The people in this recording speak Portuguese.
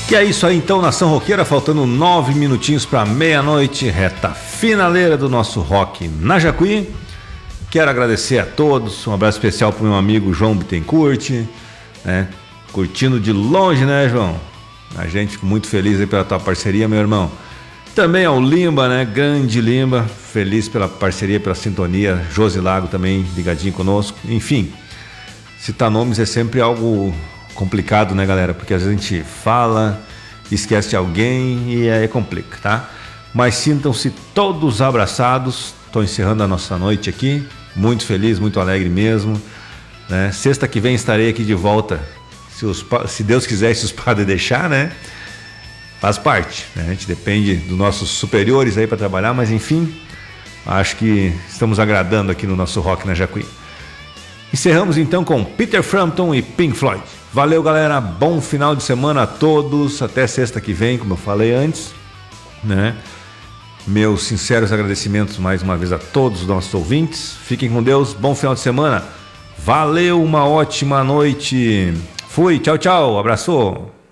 Que é isso aí então, Nação Roqueira, faltando 9 minutinhos para meia-noite, reta finaleira do nosso rock na Jacuí. Quero agradecer a todos, um abraço especial para o meu amigo João Bittencourt, né? Curtindo de longe, né, João? A gente fica muito feliz aí pela tua parceria, meu irmão. Também ao Limba, né? Grande Limba, feliz pela parceria, pela sintonia. Josi Lago também ligadinho conosco. Enfim, citar nomes é sempre algo complicado, né, galera? Porque às vezes a gente fala, esquece de alguém e aí complica, tá? Mas sintam-se todos abraçados. Estou encerrando a nossa noite aqui. Muito feliz, muito alegre mesmo, né? Sexta que vem estarei aqui de volta, se Deus quiser e se os padres deixar, né? Faz parte, né? A gente depende dos nossos superiores aí para trabalhar, mas enfim, acho que estamos agradando aqui no nosso Rock na Jacuí. Encerramos então com Peter Frampton e Pink Floyd. Valeu, galera, bom final de semana a todos, até sexta que vem, como eu falei antes, né? Meus sinceros agradecimentos mais uma vez a todos os nossos ouvintes. Fiquem com Deus, bom final de semana. Valeu, uma ótima noite. Fui, tchau, tchau, abraço.